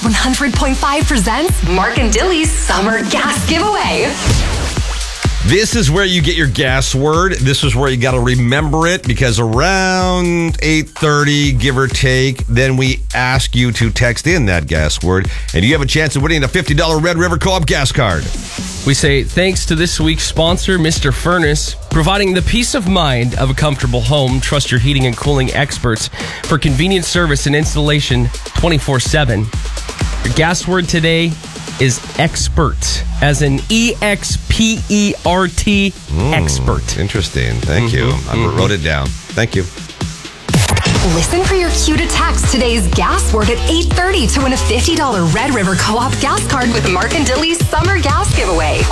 100.5 presents Mark and Dilly's Summer Gas Giveaway. This is where you get your gas word. This is where you got to remember it, because around 8:30, give or take, then we ask you to text in that gas word, and you have a chance of winning a $50 Red River Co-op gas card. We say thanks to this week's sponsor, Mr. Furnace, providing the peace of mind of a comfortable home. Trust your heating and cooling experts for convenient service and installation 24/7. Your gas word today is expert, as in EXPERT, expert. Interesting. Thank you. I wrote it down. Thank you. Listen for your cue to text today's gas word at 8:30 to win a $50 Red River Co-op gas card with Mark and Dilly's Summer Gas Giveaway.